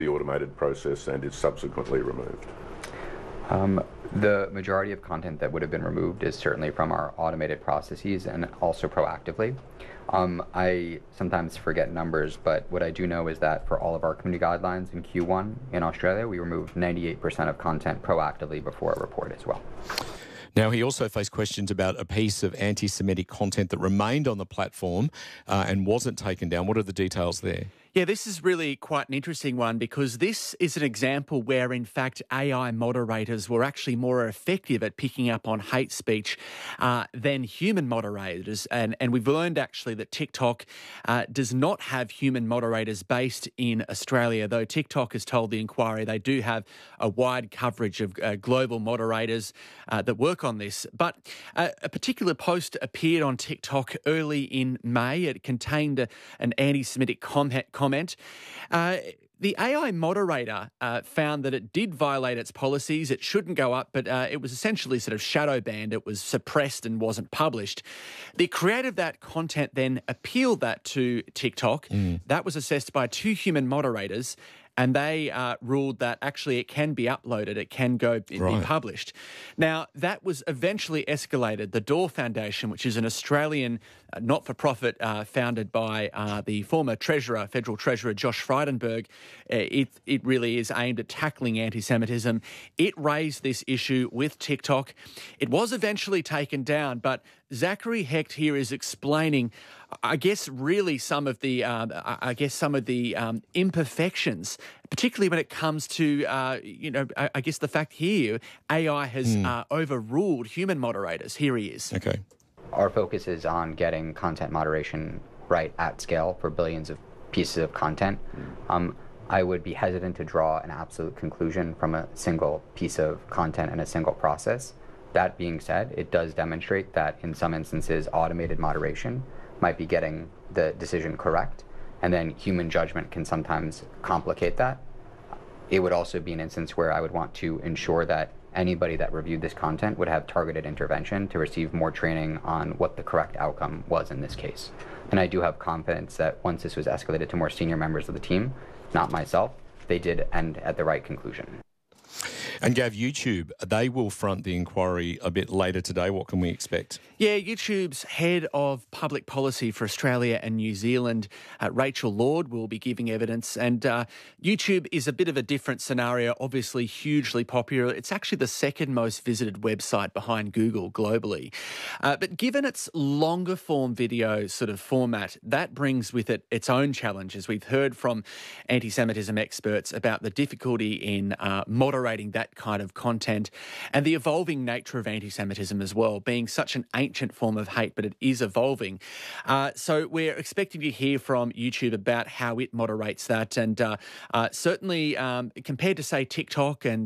the automated process and is subsequently removed? The majority of content that would have been removed is certainly from our automated processes and also proactively. I sometimes forget numbers, but what I do know is that for all of our community guidelines in Q1 in Australia, we removed 98% of content proactively before a report as well. Now, he also faced questions about a piece of anti-Semitic content that remained on the platform and wasn't taken down. What are the details there? Yeah, this is really quite an interesting one because this is an example where, in fact, AI moderators were actually more effective at picking up on hate speech than human moderators. And we've learned actually that TikTok does not have human moderators based in Australia, though TikTok has told the inquiry they do have a wide coverage of global moderators that work on this. But a particular post appeared on TikTok early in May. It contained an anti-Semitic comment. The AI moderator found that it did violate its policies. It shouldn't go up, but it was essentially sort of shadow banned. It was suppressed and wasn't published. The creator of that content then appealed that to TikTok. That was assessed by 2 human moderators, and they ruled that actually it can be uploaded, it can be published. Now, that was eventually escalated. The Door Foundation, which is an Australian not-for-profit founded by the former Federal Treasurer Josh Frydenberg, it really is aimed at tackling anti-Semitism. It raised this issue with TikTok. It was eventually taken down, but Zachary Hecht here is explaining, I guess, really some of the imperfections, particularly when it comes to, I guess the fact here AI has overruled human moderators. Here he is. Okay. Our focus is on getting content moderation right at scale for billions of pieces of content. I would be hesitant to draw an absolute conclusion from a single piece of content and a single process. That being said, it does demonstrate that in some instances, automated moderation might be getting the decision correct, and then human judgment can sometimes complicate that. It would also be an instance where I would want to ensure that anybody that reviewed this content would have targeted intervention to receive more training on what the correct outcome was in this case. And I do have confidence that once this was escalated to more senior members of the team, not myself, they did end at the right conclusion. And Gav, YouTube, they will front the inquiry a bit later today. What can we expect? Yeah, YouTube's head of public policy for Australia and New Zealand, Rachel Lord, will be giving evidence. And YouTube is a bit of a different scenario, obviously hugely popular. It's actually the second most visited website behind Google globally. But given its longer form video sort of format, that brings with it its own challenges. We've heard from anti-Semitism experts about the difficulty in moderating that kind of content and the evolving nature of anti-Semitism as well, being such an ancient form of hate, but it is evolving. So we're expecting to hear from YouTube about how it moderates that, and certainly compared to, say, TikTok and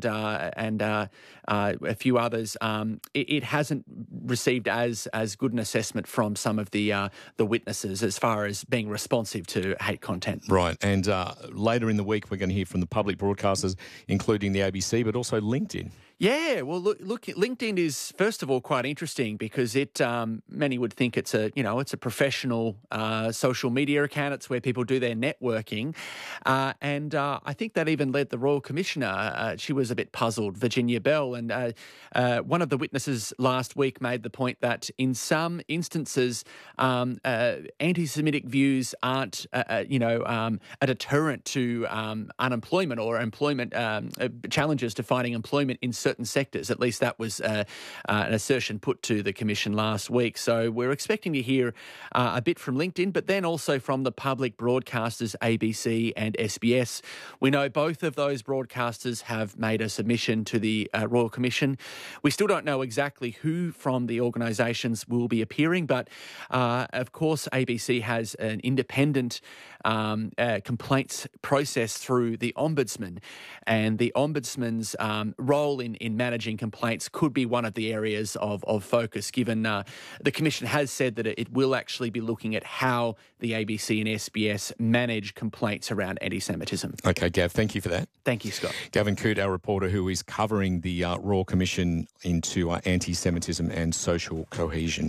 a few others, it hasn't received as good an assessment from some of the witnesses as far as being responsive to hate content. Right, and later in the week we're going to hear from the public broadcasters, including the ABC, but also LinkedIn. Yeah, well, look, LinkedIn is first of all quite interesting because it many would think it's a professional social media account. It's where people do their networking, and I think that even led the Royal Commissioner. She was a bit puzzled, Virginia Bell, and one of the witnesses last week made the point that in some instances, anti-Semitic views aren't a deterrent to unemployment or employment challenges to finding employment in certain sectors. At least that was an assertion put to the Commission last week. So we're expecting to hear a bit from LinkedIn, but then also from the public broadcasters ABC and SBS. We know both of those broadcasters have made a submission to the Royal Commission. We still don't know exactly who from the organisations will be appearing, but of course ABC has an independent complaints process through the Ombudsman, and the Ombudsman's role in managing complaints could be one of the areas of focus, given the Commission has said that it will actually be looking at how the ABC and SBS manage complaints around anti-Semitism. Okay, Gav, thank you for that. Thank you, Scott. Gavin Coote, our reporter who is covering the Royal Commission into anti-Semitism and social cohesion.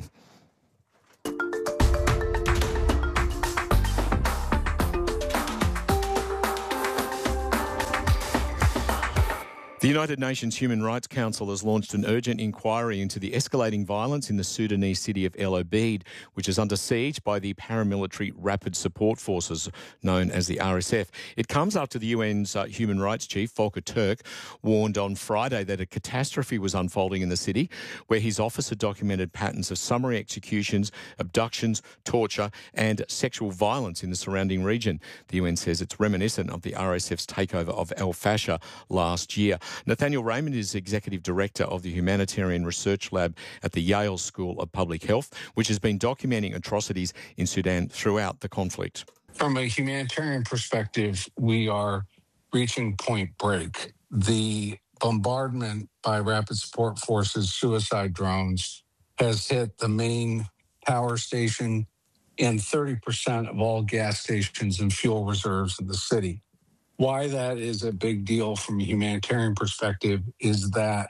The United Nations Human Rights Council has launched an urgent inquiry into the escalating violence in the Sudanese city of El Obeid, which is under siege by the paramilitary Rapid Support Forces, known as the RSF. It comes after the UN's Human Rights Chief, Volker Turk, warned on Friday that a catastrophe was unfolding in the city, where his office had documented patterns of summary executions, abductions, torture and sexual violence in the surrounding region. The UN says it's reminiscent of the RSF's takeover of El Fasher last year. Nathaniel Raymond is Executive Director of the Humanitarian Research Lab at the Yale School of Public Health, which has been documenting atrocities in Sudan throughout the conflict. From a humanitarian perspective, we are reaching point break. The bombardment by Rapid Support Forces suicide drones has hit the main power station and 30% of all gas stations and fuel reserves in the city. Why that is a big deal from a humanitarian perspective is that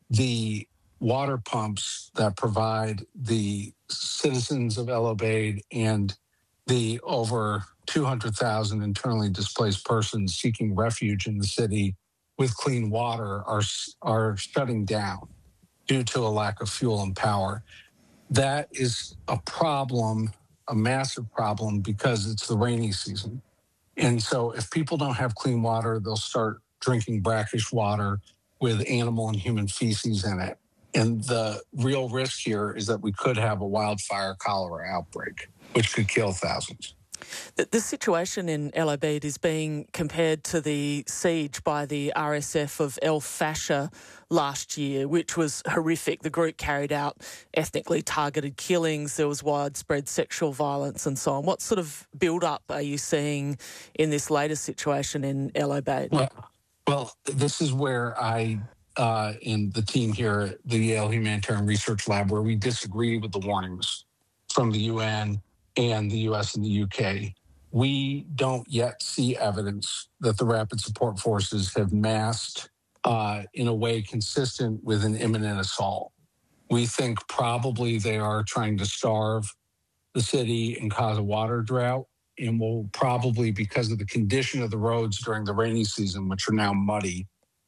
the water pumps that provide the citizens of El Obeid and the over 200,000 internally displaced persons seeking refuge in the city with clean water are shutting down due to a lack of fuel and power. That is a problem, a massive problem, because it's the rainy season. And so if people don't have clean water, they'll start drinking brackish water with animal and human feces in it. And the real risk here is that we could have a wildfire cholera outbreak, which could kill thousands. The situation in El Obeid is being compared to the siege by the RSF of El Fasher last year, which was horrific. The group carried out ethnically targeted killings. There was widespread sexual violence and so on. What sort of build-up are you seeing in this latest situation in El Obeid? Well, this is where I and the team here at the Yale Humanitarian Research Lab, where we disagree with the warnings from the UN and the US and the UK. We don't yet see evidence that the Rapid Support Forces have massed in a way consistent with an imminent assault. We think probably they are trying to starve the city and cause a water drought, and will probably, because of the condition of the roads during the rainy season, which are now muddy,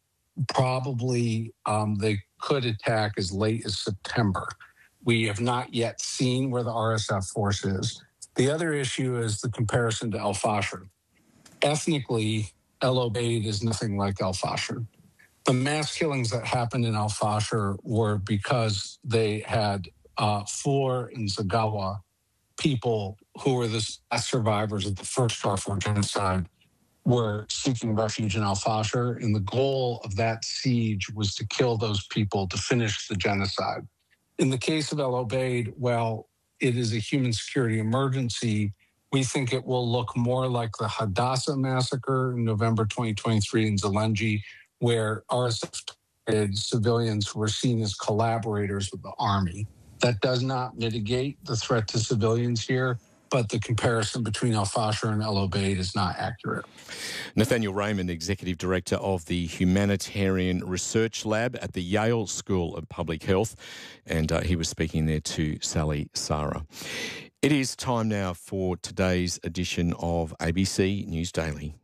probably they could attack as late as September. We have not yet seen where the RSF force is. The other issue is the comparison to El Fasher. Ethnically, El Obeid is nothing like El Fasher. The mass killings that happened in El Fasher were because they had Fur and Zagawa people who were the survivors of the first Darfur genocide were seeking refuge in El Fasher, and the goal of that siege was to kill those people to finish the genocide. In the case of El Obeid, well, it is a human security emergency. We think it will look more like the Hadassah massacre in November 2023 in Zelensky, where RSF civilians were seen as collaborators with the army. That does not mitigate the threat to civilians here, but the comparison between El Fasher and El Obeid is not accurate. Nathaniel Raymond, Executive Director of the Humanitarian Research Lab at the Yale School of Public Health, and he was speaking there to Sally Sara. It is time now for today's edition of ABC News Daily.